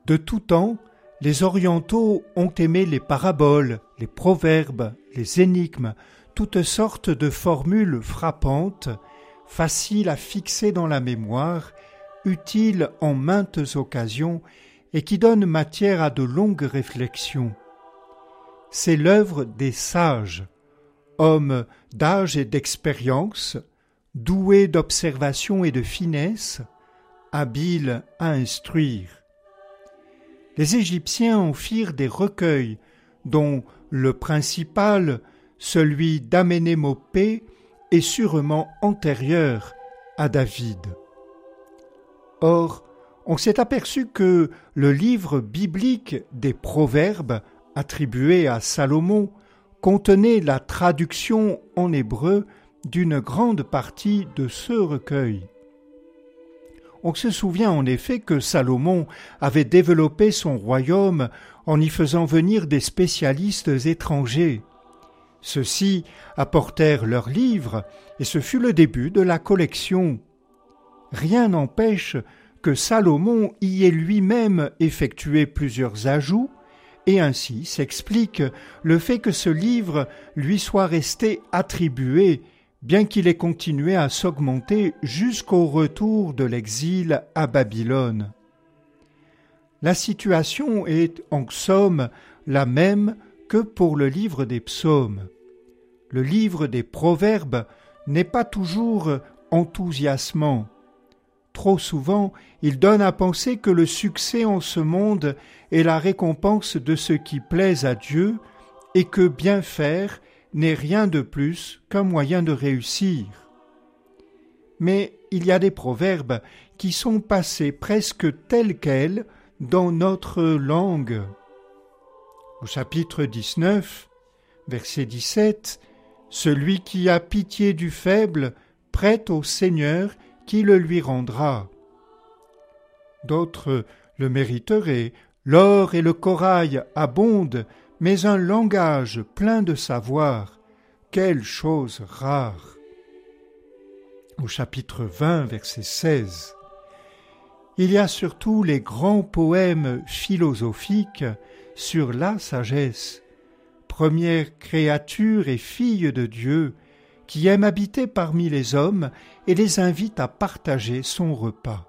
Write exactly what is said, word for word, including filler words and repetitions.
De tout temps, les orientaux ont aimé les paraboles, les proverbes, les énigmes, toutes sortes de formules frappantes, faciles à fixer dans la mémoire, utiles en maintes occasions et qui donnent matière à de longues réflexions. C'est l'œuvre des sages, hommes d'âge et d'expérience, doués d'observation et de finesse, habiles à instruire. Les Égyptiens en firent des recueils, dont le principal, celui d'Aménémopée, est sûrement antérieur à David. Or, on s'est aperçu que le livre biblique des Proverbes, attribué à Salomon, contenait la traduction en hébreu d'une grande partie de ce recueil. On se souvient en effet que Salomon avait développé son royaume en y faisant venir des spécialistes étrangers. Ceux-ci apportèrent leurs livres et ce fut le début de la collection. Rien n'empêche que Salomon y ait lui-même effectué plusieurs ajouts et ainsi s'explique le fait que ce livre lui soit resté attribué, bien qu'il ait continué à s'augmenter jusqu'au retour de l'exil à Babylone. La situation est en somme la même que pour le livre des psaumes. Le livre des proverbes n'est pas toujours enthousiasmant. Trop souvent, il donne à penser que le succès en ce monde est la récompense de ce qui plaise à Dieu et que bien faire n'est rien de plus qu'un moyen de réussir. Mais il y a des proverbes qui sont passés presque tels quels dans notre langue. Au chapitre dix-neuf, verset dix-sept, « Celui qui a pitié du faible prête au Seigneur qui le lui rendra. » D'autres le mériteraient. « L'or et le corail abondent, mais un langage plein de savoir, quelle chose rare. » Au chapitre vingt, verset seize, il y a surtout les grands poèmes philosophiques sur la sagesse, première créature et fille de Dieu, qui aime habiter parmi les hommes et les invite à partager son repas.